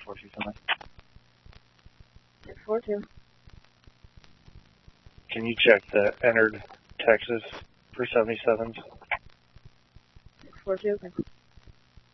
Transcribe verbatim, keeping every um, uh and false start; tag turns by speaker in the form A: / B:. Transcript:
A: four two something.
B: six four two.
A: Can you check the entered Texas for seventy-sevens?
B: six four two.